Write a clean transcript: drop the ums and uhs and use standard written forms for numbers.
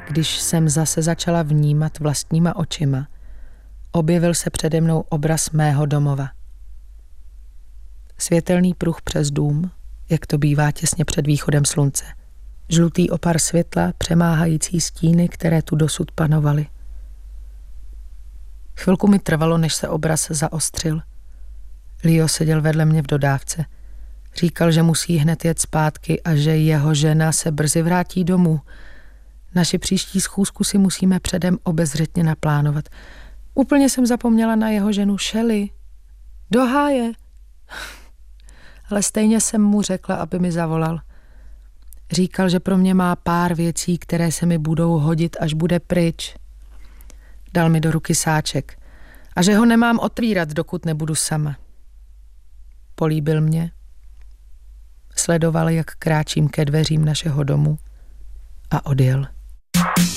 když jsem zase začala vnímat vlastníma očima, objevil se přede mnou obraz mého domova. Světelný pruh přes dům, jak to bývá těsně před východem slunce. Žlutý opar světla, přemáhající stíny, které tu dosud panovaly. Chvilku mi trvalo, než se obraz zaostřil. Leo seděl vedle mě v dodávce. Říkal, že musí hned jet zpátky a že jeho žena se brzy vrátí domů. Naši příští schůzku si musíme předem obezřetně naplánovat. Úplně jsem zapomněla na jeho ženu Shelley. Do háje. Ale stejně jsem mu řekla, aby mi zavolal. Říkal, že pro mě má pár věcí, které se mi budou hodit, až bude pryč. Dal mi do ruky sáček a že ho nemám otvírat, dokud nebudu sama. Políbil mě, sledoval, jak kráčím ke dveřím našeho domu a odjel.